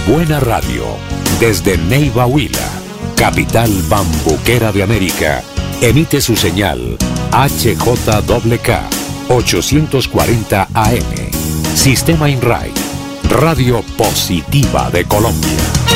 Buena Radio, desde Neiva Huila, capital bambuquera de América, emite su señal HJKK 840 AM. Sistema INRAI, Radio Positiva de Colombia.